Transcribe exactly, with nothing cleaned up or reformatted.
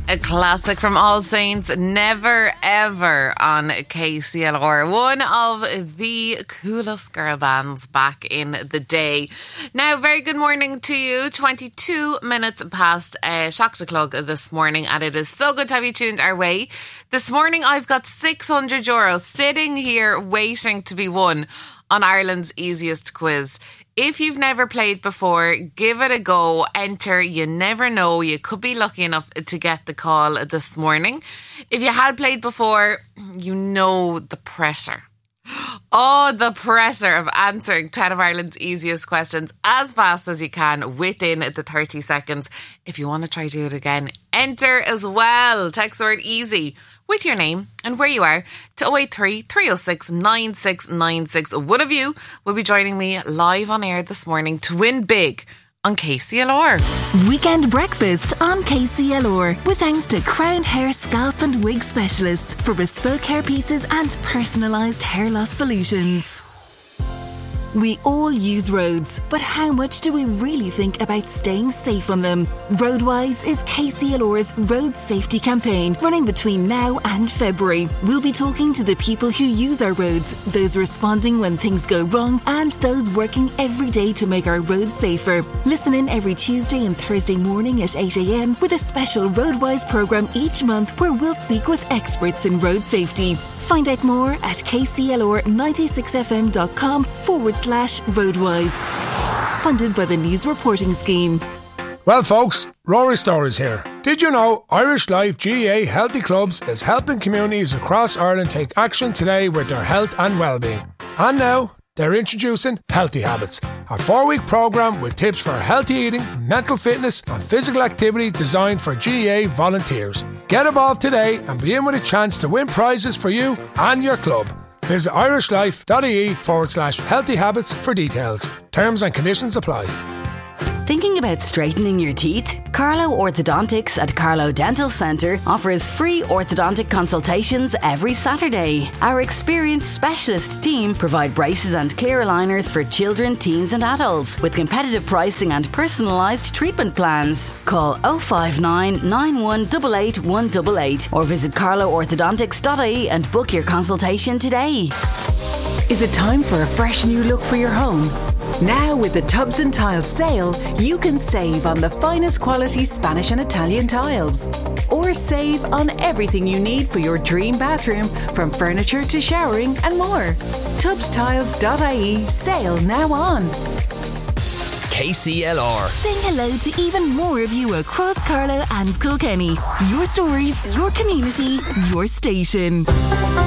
A classic from All Saints, Never Ever on K C L R. One of the coolest girl bands back in the day. Now, very good morning to you. twenty-two minutes past uh, Shakta Clug this morning, and it is so good to have you tuned our way. This morning, I've got six hundred euros sitting here waiting to be won on Ireland's easiest quiz. If you've never played before, give it a go. Enter. You never know. You could be lucky enough to get the call this morning. If you had played before, you know the pressure. Oh, the pressure of answering ten of Ireland's easiest questions as fast as you can within the thirty seconds. If you want to try to do it again, enter as well. Text the word EASY with your name and where you are to oh eight three, three oh six, nine six nine six. One of you will be joining me live on air this morning to win big on K C L R. Weekend breakfast on K C L R with thanks to Crown Hair Scalp and Wig Specialists for bespoke hair pieces and personalised hair loss solutions. We all use roads, but how much do we really think about staying safe on them? Roadwise is K C L R's road safety campaign running between now and February. We'll be talking to the people who use our roads, those responding when things go wrong, and those working every day to make our roads safer. Listen in every Tuesday and Thursday morning at eight a.m. with a special Roadwise programme each month where we'll speak with experts in road safety. Find out more at kclr ninety-six f m dot com forward slash roadwise. Funded by the News Reporting Scheme. Well folks, Rory Stories here. Did you know Irish Life G A A Healthy Clubs is helping communities across Ireland take action today with their health and well-being? And now they're introducing Healthy Habits, a four-week programme with tips for healthy eating, mental fitness and physical activity designed for G A A volunteers. Get involved today and be in with a chance to win prizes for you and your club. Visit irishlife.ie forward slash healthy habits for details. Terms and conditions apply. Thinking about straightening your teeth? Carlo Orthodontics at Carlo Dental Centre offers free orthodontic consultations every Saturday. Our experienced specialist team provide braces and clear aligners for children, teens and adults with competitive pricing and personalised treatment plans. Call oh five nine, nine one eight eight, one eight eight or visit carlo orthodontics dot I E and book your consultation today. Is it time for a fresh new look for your home? Now with the Tubs and Tiles sale, you can save on the finest quality Spanish and Italian tiles. Or save on everything you need for your dream bathroom, from furniture to showering and more. tubs tiles dot I E sale now on. K C L R. Saying hello to even more of you across Carlow and Kilkenny. Your stories, your community, your station.